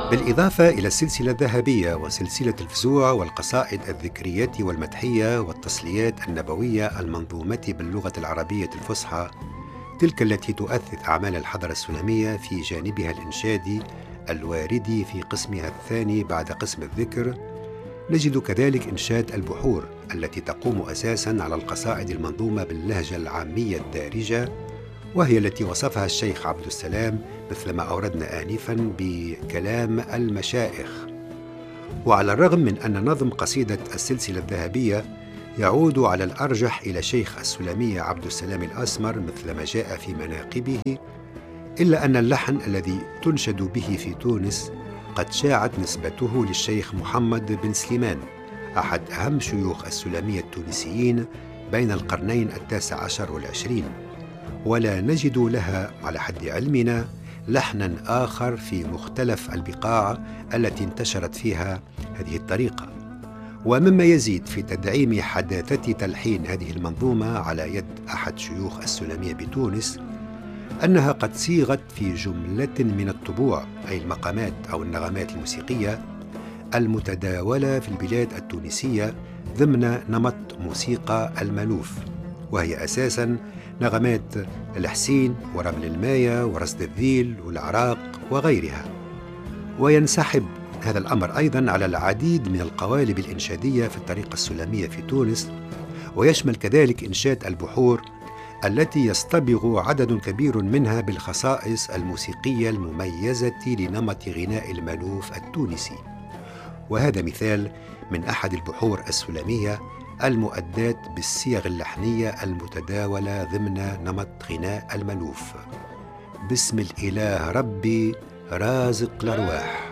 بالإضافة إلى السلسلة الذهبية وسلسلة الفزوع والقصائد الذكرية والمدحية والتصليات النبوية المنظومة باللغة العربية الفصحى، تلك التي تؤثث أعمال الحضارة السلمية في جانبها الإنشادي الوارد في قسمها الثاني بعد قسم الذكر. نجد كذلك إنشاد البحور التي تقوم أساساً على القصائد المنظومة باللهجة العامية الدارجة، وهي التي وصفها الشيخ عبد السلام مثلما أوردنا آنفاً بكلام المشائخ. وعلى الرغم من أن نظم قصيدة السلسلة الذهبية يعود على الأرجح إلى شيخ السلمية عبد السلام الأسمر مثلما جاء في مناقبه، إلا أن اللحن الذي تنشد به في تونس قد شاعت نسبته للشيخ محمد بن سليمان، أحد أهم شيوخ السلمية التونسيين بين القرنين 19 والعشرين، ولا نجد لها على حد علمنا لحنا آخر في مختلف البقاع التي انتشرت فيها هذه الطريقة. ومما يزيد في تدعيم حداثة تلحين هذه المنظومة على يد أحد شيوخ السلمية بتونس أنها قد صيغت في جملة من الطبوع، أي المقامات أو النغمات الموسيقية المتداولة في البلاد التونسية ضمن نمط موسيقى المالوف، وهي أساساً نغمات الحسين ورمل الماية ورصد الذيل والعراق وغيرها. وينسحب هذا الأمر أيضاً على العديد من القوالب الإنشادية في الطريقة السلمية في تونس، ويشمل كذلك إنشاد البحور التي يصطبغ عدد كبير منها بالخصائص الموسيقية المميزة لنمط غناء المالوف التونسي. وهذا مثال من أحد البحور السلمية المؤداة بالصيغ اللحنية المتداولة ضمن نمط غناء المالوف: بسم الإله ربي رازق الأرواح.